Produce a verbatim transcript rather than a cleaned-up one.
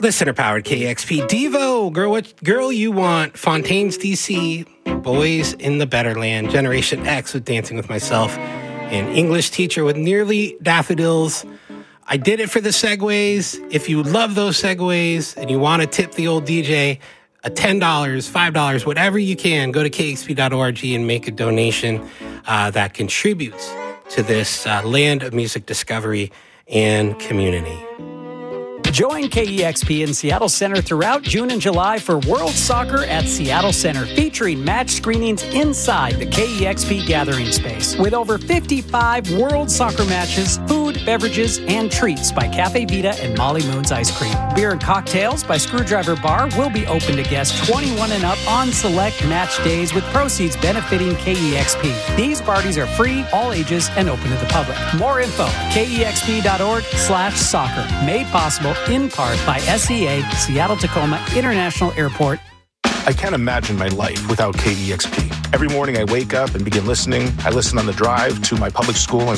Listener-powered K E X P. Devo, girl, what girl you want? Fontaine's D C, Boys in the Better Land, Generation X with Dancing with Myself, and English Teacher with Nearly Daffodils. I did it for the segues. If you love those segues and you want to tip the old D J, a ten dollars, five dollars, whatever you can, go to K X P dot org and make a donation uh, that contributes to this uh, land of music discovery and community. Join K E X P in Seattle Center throughout June and July for World Soccer at Seattle Center, featuring match screenings inside the K E X P gathering space. With over fifty-five World Soccer matches, food, beverages, and treats by Cafe Vita and Molly Moon's Ice Cream. Beer and cocktails by Screwdriver Bar will be open to guests twenty-one and up on select match days, with proceeds benefiting K E X P. These parties are free, all ages, and open to the public. More info, K E X P dot org slash soccer. Made possible in part by S E A, Seattle Tacoma International Airport. I can't imagine my life without K E X P. Every morning I wake up and begin listening. I listen on the drive to my public school and